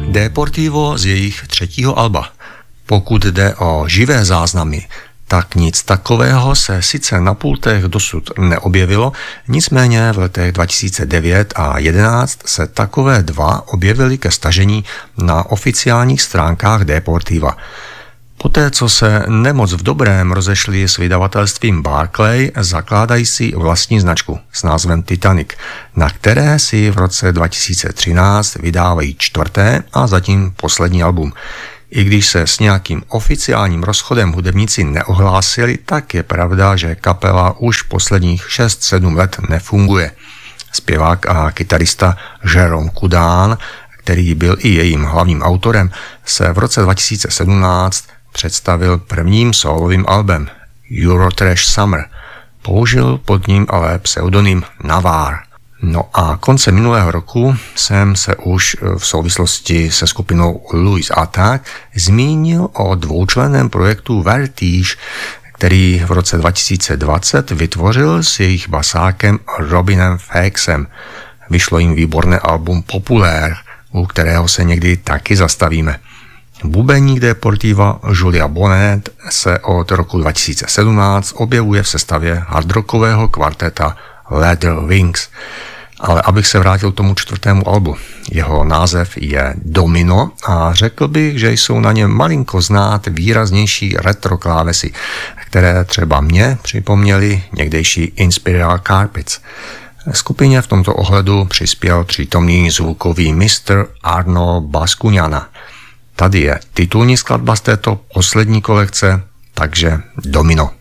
Deportivo z jejich třetího alba. Pokud jde o živé záznamy, tak nic takového se sice na pultech dosud neobjevilo, nicméně v letech 2009 a 2011 se takové dva objevily ke stažení na oficiálních stránkách Deportiva. Poté, co se nemoc v dobrém rozešli s vydavatelstvím Barclay, zakládají si vlastní značku s názvem Titanic, na které si v roce 2013 vydávají čtvrté a zatím poslední album. I když se s nějakým oficiálním rozchodem hudebníci neohlásili, tak je pravda, že kapela už posledních 6-7 let nefunguje. Zpěvák a kytarista Jerome Kudán, který byl i jejím hlavním autorem, se v roce 2017 představil prvním sólovým albem Eurotrash Summer. Použil pod ním ale pseudonym Navar. No a koncem minulého roku jsem se už v souvislosti se skupinou Louis Attack zmínil o dvoučlenném projektu Vertige, který v roce 2020 vytvořil s jejich basákem Robinem Fakesem. Vyšlo jim výborné album Populaire, u kterého se někdy taky zastavíme. Bubeník Deportiva Julia Bonnet se od roku 2017 objevuje v sestavě hardrockového kvarteta Leather Wings. Ale abych se vrátil k tomu čtvrtému albu. Jeho název je Domino a řekl bych, že jsou na něm malinko znát výraznější retro klávesy, které třeba mě připomněly někdejší Imperial Carpets. Skupině v tomto ohledu přispěl přítomný zvukový mistr Arno Bascuñana. Tady je titulní skladba z této poslední kolekce, takže Domino.